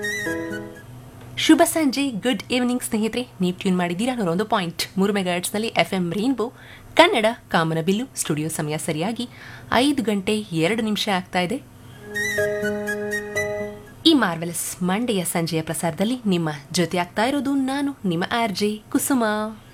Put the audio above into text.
ಶುಭ ಸಂಜೆ, good evening ಸ್ನೇಹಿತರೆ. ನೀವು ಟ್ಯೂನ್ ಮಾಡಿದ್ದೀರಾ 101.3 ಮೆಗಾಹರ್ಟ್ಸ್ನಲ್ಲಿ FM ರೈನ್ಬೋ ಕನ್ನಡ ಕಾಮನಬಿಲ್ಲು. ಸ್ಟುಡಿಯೋ ಸಮಯ ಸರಿಯಾಗಿ 5 ಗಂಟೆ 2 ನಿಮಿಷ ಆಗ್ತಾ ಇದೆ. ಈ ಮಾರ್ವೆಲಸ್ ಮಂಡೆಯ ಸಂಜೆಯ ಪ್ರಸಾರದಲ್ಲಿ ನಿಮ್ಮ ಜೊತೆ ಆಗ್ತಾ ಇರೋದು ನಾನು ನಿಮ್ಮ RJ ಕುಸುಮ.